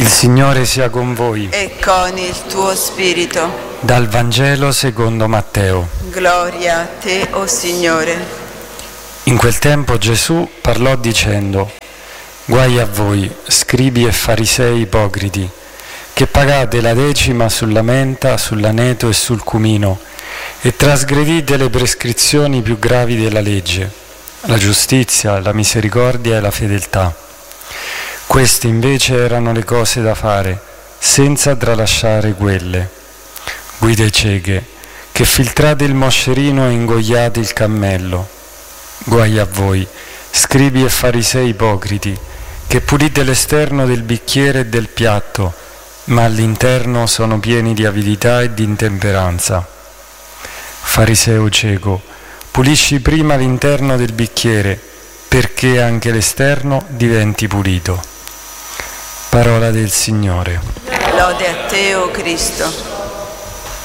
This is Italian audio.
Il Signore sia con voi. E con il tuo spirito. Dal Vangelo secondo Matteo. Gloria a te, o Signore. In quel tempo Gesù parlò dicendo: Guai a voi, scribi e farisei ipocriti, che pagate la decima sulla menta, sull'aneto e sul cumino, e trasgredite le prescrizioni più gravi della legge, la giustizia, la misericordia e la fedeltà. Queste invece erano le cose da fare, senza tralasciare quelle. Guide cieche, che filtrate il moscerino e ingoiate il cammello. Guai a voi, scribi e farisei ipocriti, che pulite l'esterno del bicchiere e del piatto, ma all'interno sono pieni di avidità e di intemperanza. Fariseo cieco, pulisci prima l'interno del bicchiere, perché anche l'esterno diventi pulito. Parola del Signore. Lode a te, o Cristo.